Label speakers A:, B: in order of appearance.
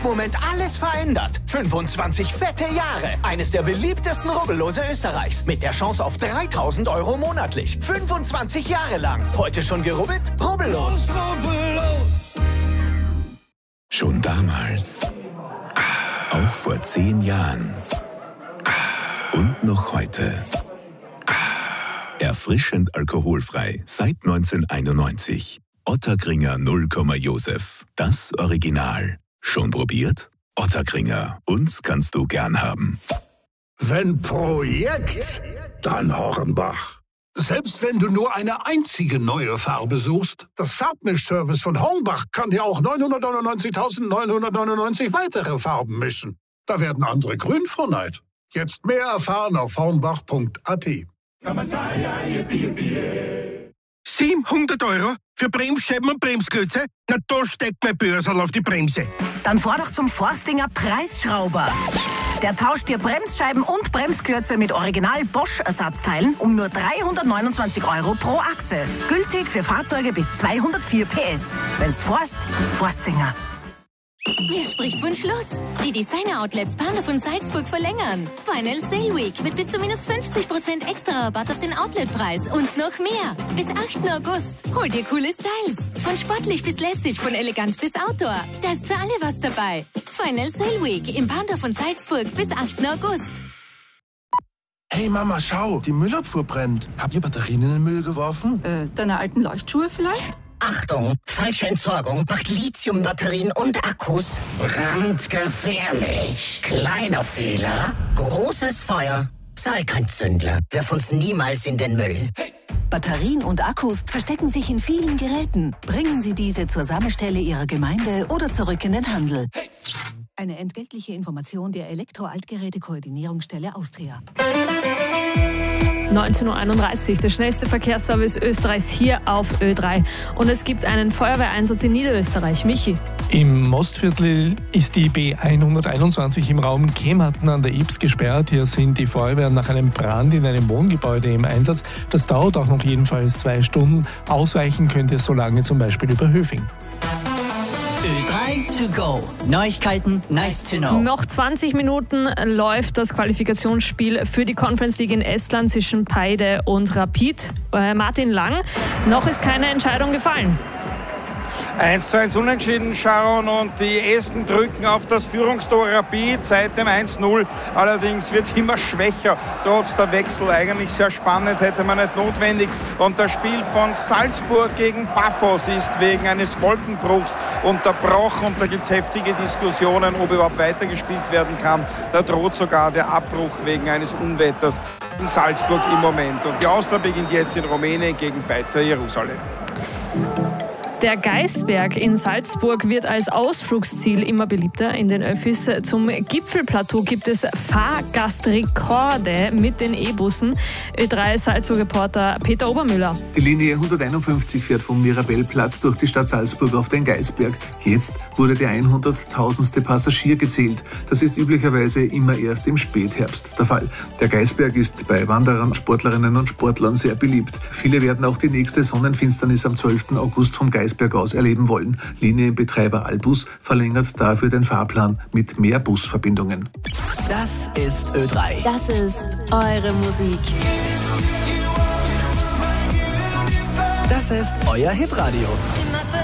A: Moment alles verändert. 25 fette Jahre. Eines der beliebtesten Rubbellose Österreichs. Mit der Chance auf 3.000 € monatlich. 25 Jahre lang. Heute schon gerubbelt? Rubbellos.
B: Rubbellos.
C: Schon damals. Auch vor 10 Jahren. Und noch heute. Erfrischend alkoholfrei seit 1991. Ottakringer 0, Josef. Das Original. Schon probiert? Ottakringer. Uns kannst du gern haben.
B: Wenn Projekt, dann Hornbach. Selbst wenn du nur eine einzige neue Farbe suchst, das Farbmischservice von Hornbach kann dir auch 999.999 weitere Farben mischen. Da werden andere grün vor Neid. Jetzt mehr erfahren auf hornbach.at.
D: 700 € für Bremsscheiben und Bremsklötze? Na, da steckt mein Börsel auf die Bremse.
E: Dann fahr doch zum Forstinger Preisschrauber. Der tauscht dir Bremsscheiben und Bremsklötze mit Original Bosch-Ersatzteilen um nur 329 € pro Achse. Gültig für Fahrzeuge bis 204 PS. Wenn's fährst, Forstinger.
F: Wer spricht von Schluss? Die Designer-Outlets Pandorf und Salzburg verlängern. Final Sale Week mit bis zu minus 50% extra Rabatt auf den Outletpreis und noch mehr. Bis 8. August. Hol dir coole Styles. Von sportlich bis lässig, von elegant bis Outdoor. Da ist für alle was dabei. Final Sale Week im Pandorf und Salzburg bis 8. August.
D: Hey Mama, schau, die Müllabfuhr brennt. Habt ihr Batterien in den Müll geworfen?
G: Deine alten Leuchtschuhe vielleicht?
H: Achtung, falsche Entsorgung macht Lithiumbatterien und Akkus brandgefährlich. Kleiner Fehler, großes Feuer. Sei kein Zündler, wirf uns niemals in den Müll.
I: Batterien und Akkus verstecken sich in vielen Geräten. Bringen Sie diese zur Sammelstelle Ihrer Gemeinde oder zurück in den Handel. Eine entgeltliche Information der Elektro-Altgeräte-Koordinierungsstelle Austria.
J: 19:31 Uhr, der schnellste Verkehrsservice Österreichs hier auf Ö3. Und es gibt einen Feuerwehreinsatz in Niederösterreich. Michi.
K: Im Mostviertel ist die B121 im Raum Kematen an der Ibs gesperrt. Hier sind die Feuerwehren nach einem Brand in einem Wohngebäude im Einsatz. Das dauert auch noch jedenfalls 2 Stunden. Ausweichen könnt ihr so lange zum Beispiel über Höfing.
L: Ö3 to go. Neuigkeiten, nice to know.
J: Noch 20 Minuten läuft das Qualifikationsspiel für die Conference League in Estland zwischen Paide und Rapid. Martin Lang, noch ist keine Entscheidung gefallen.
M: 1:1 unentschieden, Sharon, und die Esten drücken auf das Führungstor Rapid seit dem 1:0. Allerdings wird immer schwächer, trotz der Wechsel. Eigentlich sehr spannend, hätte man nicht notwendig. Und das Spiel von Salzburg gegen Paphos ist wegen eines Wolkenbruchs unterbrochen. Und da gibt es heftige Diskussionen, ob überhaupt weitergespielt werden kann. Da droht sogar der Abbruch wegen eines Unwetters in Salzburg im Moment. Und die Austria beginnt jetzt in Rumänien gegen Beitar Jerusalem.
J: Der Geisberg in Salzburg wird als Ausflugsziel immer beliebter. In den Öffis zum Gipfelplateau gibt es Fahrgastrekorde mit den E-Bussen. Ö3 Salzburg-Reporter Peter Obermüller.
N: Die Linie 151 fährt vom Mirabellplatz durch die Stadt Salzburg auf den Geisberg. Jetzt wurde der 100.000. Passagier gezählt. Das ist üblicherweise immer erst im Spätherbst der Fall. Der Geisberg ist bei Wanderern, Sportlerinnen und Sportlern sehr beliebt. Viele werden auch die nächste Sonnenfinsternis am 12. August vom Geisberg aus erleben wollen. Linienbetreiber Albus verlängert dafür den Fahrplan mit mehr Busverbindungen.
L: Das ist Ö3.
F: Das ist eure Musik.
L: Das ist euer Hitradio.